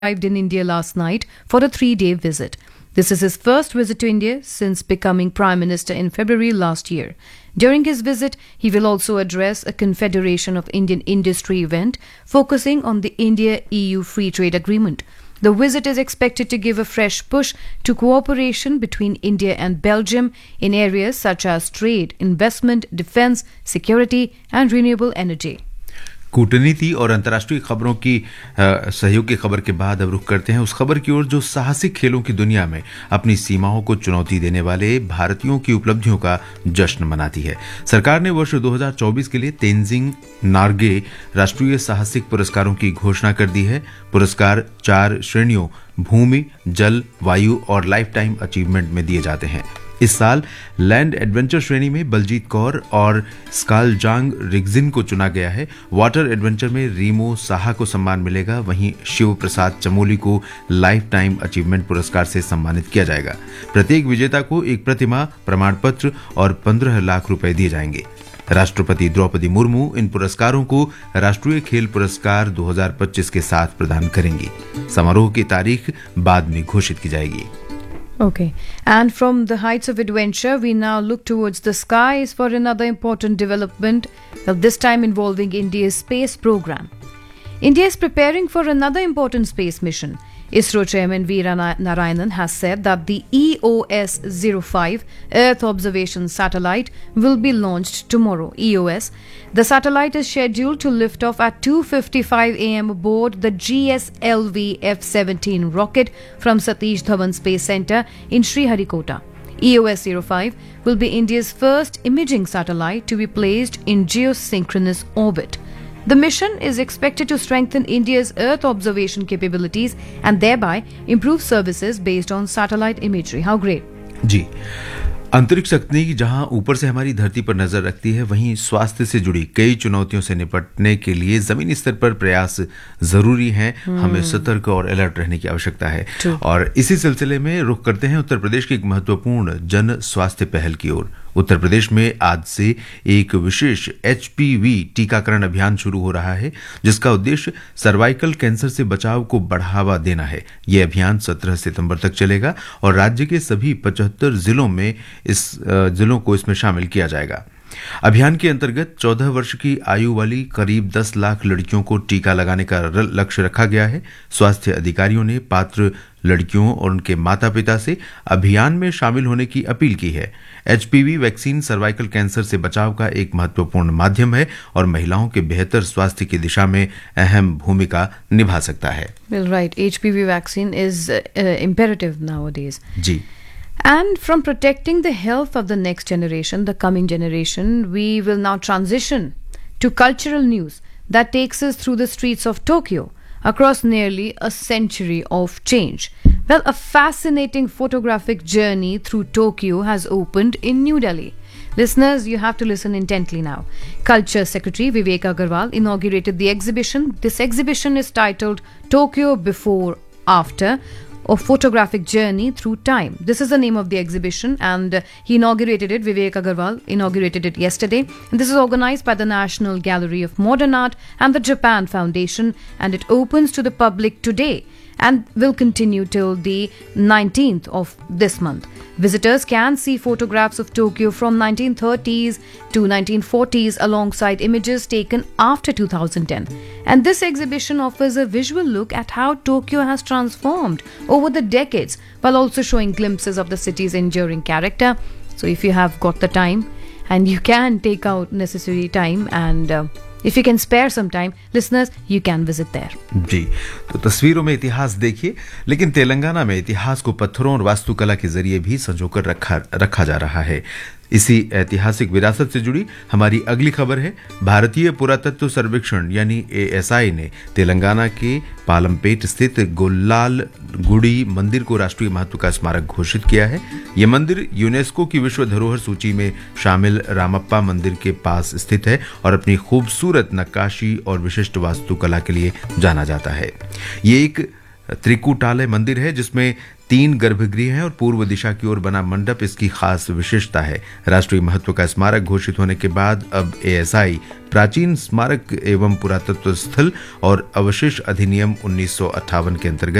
arrived in India last night for a 3-day visit. This is his first visit to India since becoming Prime Minister in February last year. During his visit, he will also address a Confederation of Indian Industry event focusing on the India-EU Free Trade Agreement. The visit is expected to give a fresh push to cooperation between India and Belgium in areas such as trade, investment, defence, security and renewable energy. कूटनीति और अंतर्राष्ट्रीय खबरों की सहयोग की खबर के बाद अब रुख करते हैं उस खबर की ओर जो साहसिक खेलों की दुनिया में अपनी सीमाओं को चुनौती देने वाले भारतीयों की उपलब्धियों का जश्न मनाती है। सरकार ने वर्ष 2024 के लिए तेंजिंग नार्गे राष्ट्रीय साहसिक पुरस्कारों की घोषणा कर दी है। पुरस्कार 4 श्रेणियों भूमि, जल, वायु और लाइफ टाइम अचीवमेंट में दिए जाते हैं। इस साल लैंड एडवेंचर श्रेणी में बलजीत कौर और स्कालजांग रिगजिन को चुना गया है। वाटर एडवेंचर में रीमो साहा को सम्मान मिलेगा। वहीं शिव प्रसाद चमोली को लाइफ टाइम अचीवमेंट पुरस्कार से सम्मानित किया जाएगा। प्रत्येक विजेता को एक प्रतिमा, प्रमाण पत्र और 15 लाख रुपए दिए जाएंगे। राष्ट्रपति द्रौपदी मुर्मू इन पुरस्कारों को राष्ट्रीय खेल पुरस्कार 2025 के साथ प्रदान करेंगी। समारोह की तारीख बाद में घोषित की जाएगी। Okay, and from the heights of adventure, we now look towards the skies for another important development, this time involving India's space program. India is preparing for another important space mission. ISRO Chairman V. Narayanan has said that the EOS-05 Earth Observation Satellite will be launched tomorrow. EOS. The satellite is scheduled to lift off at 2:55 a.m. aboard the GSLV F-17 rocket from Satish Dhawan Space Center in Sriharikota. EOS-05 will be India's first imaging satellite to be placed in geosynchronous orbit. The mission is expected to strengthen India's Earth observation capabilities and thereby improve services based on satellite imagery. How great! जी, अंतरिक्ष तकनीक जहां ऊपर से हमारी धरती पर नजर रखती है, वहीं स्वास्थ्य से जुड़ी कई चुनौतियों से निपटने के लिए जमीनी स्तर पर प्रयास जरूरी हैं। हमें सतर्क और अलर्ट रहने की आवश्यकता है। और इसी सिलसिले में रुख करते हैं उत्तर प्रदेश की एक महत्वपूर्ण जन स्वास्थ्य पहल की ओर। उत्तर प्रदेश में आज से एक विशेष HPV टीकाकरण अभियान शुरू हो रहा है, जिसका उद्देश्य सर्वाइकल कैंसर से बचाव को बढ़ावा देना है। यह अभियान 17 सितंबर तक चलेगा और राज्य के सभी 75 जिलों को इसमें शामिल किया जाएगा। अभियान के अंतर्गत 14 वर्ष की आयु वाली करीब 10 लाख लड़कियों को टीका लगाने का लक्ष्य रखा गया है। स्वास्थ्य अधिकारियों ने पात्र लड़कियों और उनके माता पिता से अभियान में शामिल होने की अपील की है। HPV वैक्सीन सर्वाइकल कैंसर से बचाव का एक महत्वपूर्ण माध्यम है और महिलाओं के बेहतर स्वास्थ्य की दिशा में अहम भूमिका निभा सकता है। Well, right. HPV vaccine is imperative nowadays. Ji. And from protecting the health of the next generation, the coming generation, we will now transition to cultural news that takes us through the streets of Tokyo across nearly a century of change. Well, a fascinating photographic journey through Tokyo has opened in New Delhi. Listeners, you have to listen intently now. Culture Secretary Vivek Agarwal inaugurated the exhibition. This exhibition is titled Tokyo Before, After, a photographic journey through time. This is the name of the exhibition and he inaugurated it, Vivek Agarwal inaugurated it yesterday. And this is organized by the National Gallery of Modern Art and the Japan Foundation, and it opens to the public today and will continue till the 19th of this month. Visitors can see photographs of Tokyo from 1930s to 1940s alongside images taken after 2010. And this exhibition offers a visual look at how Tokyo has transformed over the decades while also showing glimpses of the city's enduring character. So if you have got the time and you can take out necessary time and if you can spare some time, listeners, you can visit there. जी, तो तस्वीरों में इतिहास देखिए, लेकिन तेलंगाना में इतिहास को पत्थरों और वास्तुकला के जरिए भी संजोकर रखा जा रहा है। इसी ऐतिहासिक विरासत से जुड़ी हमारी अगली खबर है। भारतीय पुरातत्व सर्वेक्षण यानी ASI ने तेलंगाना के पालमपेट स्थित गोल्लाल गुड़ी मंदिर को राष्ट्रीय महत्व का स्मारक घोषित किया है। यह मंदिर यूनेस्को की विश्व धरोहर सूची में शामिल रामप्पा मंदिर के पास स्थित है और अपनी खूबसूरत नक्काशी और विशिष्ट वास्तुकला के लिए जाना जाता है। ये एक त्रिकुटालय मंदिर है जिसमें 3 गर्भगृह हैं और पूर्व दिशा की ओर बना मंडप इसकी खास विशेषता है। राष्ट्रीय महत्व का स्मारक घोषित होने के बाद अब ASI प्राचीन स्मारक एवं पुरातत्व स्थल और अवशेष अधिनियम 1958 के अंतर्गत